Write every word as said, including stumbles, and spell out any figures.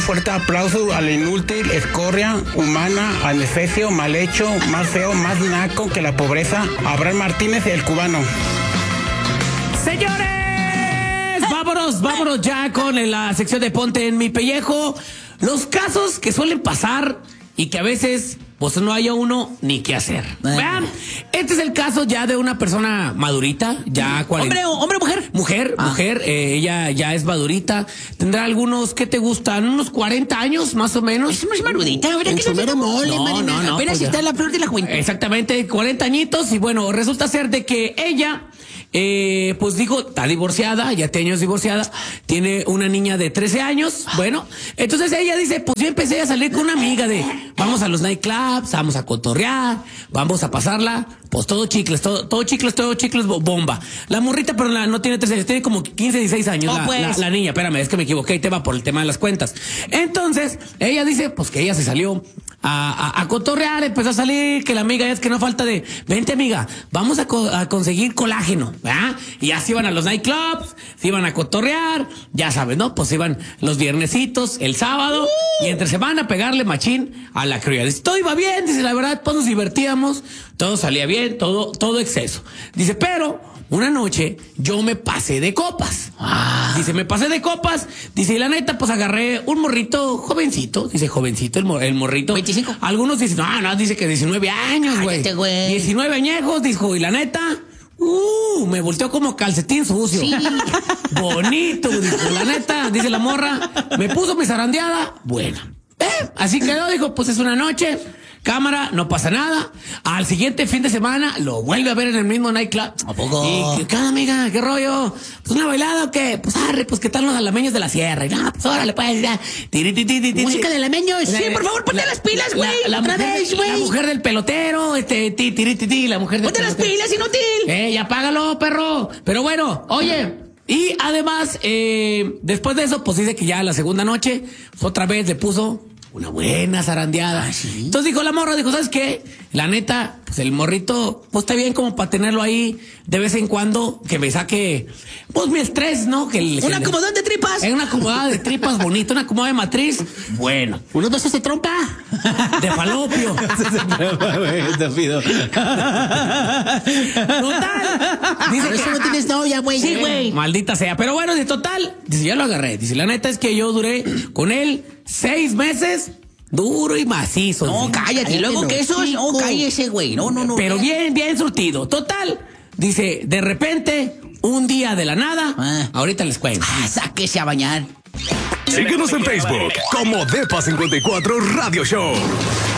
fuerte aplauso al inútil, escoria, humana, anestesio, mal hecho, más feo, más naco que la pobreza, Abraham Martínez, el cubano. Señores, vámonos, vámonos ya con la sección de Ponte en mi pellejo. Los casos que suelen pasar y que a veces pues no haya uno ni qué hacer. Vean, este es el caso ya de una persona madurita, ya cuarenta. Hombre, hombre, mujer. Mujer, ah. mujer, eh, ella ya es madurita. Tendrá algunos, ¿qué te gustan? Unos cuarenta años, más o menos. Es más madurita, ¿verdad? Que no, mole, no, no, no, apenas pues está en la flor de la juventud. Exactamente, cuarenta añitos. Y bueno, resulta ser de que ella, eh, pues digo, está divorciada, ya tiene años divorciada, tiene una niña de trece años. Bueno, entonces ella dice, pues yo empecé a salir con una amiga de, vamos a los nightclubs, vamos a cotorrear, vamos a pasarla, pues todo chicles, todo, todo chicles, todo chicles, bomba. La morrita, pero la, no tiene trece años, tiene como quince, dieciséis años, oh, la, pues. la, la niña, espérame, es que me equivoqué, y te va por el tema de las cuentas. Entonces, ella dice, pues que ella se salió a, a, a cotorrear, empezó a salir, que la amiga es que no falta de, vente amiga, vamos a, co a conseguir colágeno, ¿verdad? Y ya se iban a los nightclubs, se iban a cotorrear, ya sabes, ¿no? Pues iban los viernesitos, el sábado, uh. y entre semana pegarle machín a la criolla. Dice, todo iba bien, dice, la verdad, pues nos divertíamos, todo salía bien, todo, todo exceso. Dice, pero una noche yo me pasé de copas. Ah. Dice, me pasé de copas. Dice, y la neta, pues agarré un morrito jovencito. Dice, jovencito el, mor el morrito. veinticinco. Algunos dicen, no, no, dice que diecinueve años, güey. diecinueve añejos, dijo, y la neta, uh, me volteó como calcetín sucio. Sí. Bonito, dijo, la neta, dice la morra, me puso mi zarandeada. Bueno, eh, así quedó, dijo, pues es una noche. Cámara, no pasa nada. Al siguiente fin de semana lo vuelve a ver en el mismo nightclub. ¿A poco? Y, ¿qué onda, amiga? ¿Qué rollo? ¿Pues una bailada o qué? Pues arre, pues ¿qué tal los alameños de la sierra? Y nada, pues órale, pues ya. Tiri, tiri, tiri, música de alameños. Sí, por favor, ponte la, las pilas, güey. La, la, la mujer del pelotero, este, ti, tiri, tiri, la mujer del ponte pelotero. Ponte las pilas, inútil. Eh, ya págalo, perro. Pero bueno, oye. Y además, eh, después de eso, pues dice que ya la segunda noche, pues, otra vez le puso una buena zarandeada. ¿Ah, sí? Entonces dijo la morra, dijo, ¿sabes qué? La neta, pues el morrito, pues está bien como para tenerlo ahí de vez en cuando, que me saque, pues mi estrés, ¿no? Que el, ¿Una acomodada de tripas? Es una acomodada de tripas bonita, una acomodada de matriz. Bueno. ¿Unos besos de trompa? De falopio. Total. Dice Por que, eso no tienes novia, güey. Sí, güey. Maldita sea. Pero bueno, de total, dice, ya lo agarré. Dice, la neta es que yo duré con él seis meses duro y macizo. No, dice, cállate. ¿Y luego qué eso? No, cállese, güey. No, no, no. Pero bien, bien surtido. Total. Dice, de repente, un día de la nada, ah. ahorita les cuento. Ah, sáquese a bañar. Síguenos en Facebook como Depa cincuenta y cuatro Radio Show.